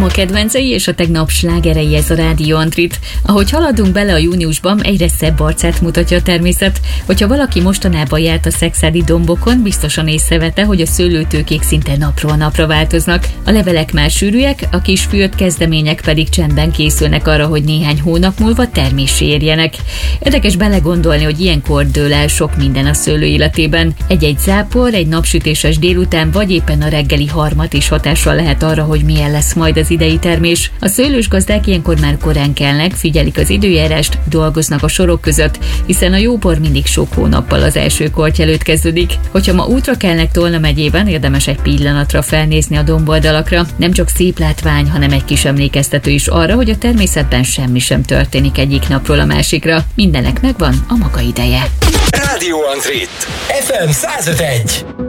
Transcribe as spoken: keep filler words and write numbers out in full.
ma kedvencei és a tegnap slágerei, ez a Rádió Antrit. Ahogy haladunk bele a júniusban, egyre szebb arcát mutatja a természet. Hogyha valaki mostanában járt a szekszárdi dombokon, biztosan észrevette, hogy a szőlőtőkék szinte napról napra változnak. A levelek már sűrűek, a kis fűrt kezdemények pedig csendben készülnek arra, hogy néhány hónap múlva terméssé érjenek. Érdekes belegondolni, hogy ilyenkor dől el sok minden a szőlő életében. Egy-egy zápor, egy napsütéses délután, vagy éppen a reggeli harmat is hatással lehet arra, hogy milyen lesz majd az idei termés. A szőlős gazdák ilyenkor már korán kelnek, figyelik az időjárást, dolgoznak a sorok között, hiszen a jóbor mindig sok hónappal az első korty előtt kezdődik. Hogyha ma útra kelnek Tolna megyében, érdemes egy pillanatra felnézni a domboldalakra. Nem csak szép látvány, hanem egy kis emlékeztető is arra, hogy a természetben semmi sem történik egyik napról a másikra. Mindennek megvan a maga ideje. Rádió Antrit ef em száz öt egy.